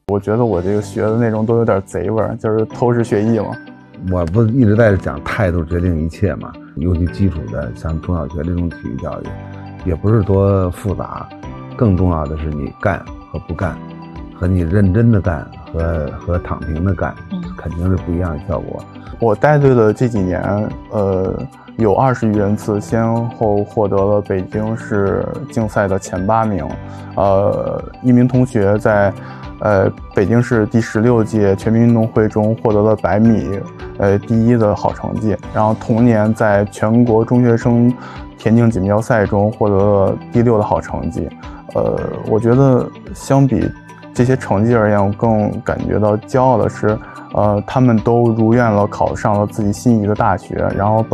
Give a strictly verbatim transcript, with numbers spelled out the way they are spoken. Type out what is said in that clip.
我觉得我这个学的内容都有点贼味儿，就是偷师学艺嘛。 我不一直在讲态度决定一切嘛，尤其基础的像中小学这种体育教育，也不是多复杂，更重要的是你干和不干，和你认真的干和和躺平的干，肯定是不一样的效果。 我带队的这几年，呃，有二十余人次先后获得了北京市竞赛的前八名，呃，一名同学在呃北京市第十六届全民运动会中获得了百米呃第一的好成绩，然后同年在全国中学生田径锦标赛中获得了第六的好成绩。呃，我觉得相比这些成绩而言，我更感觉到骄傲的是，呃，他们都如愿了考上了自己心仪的大学，然后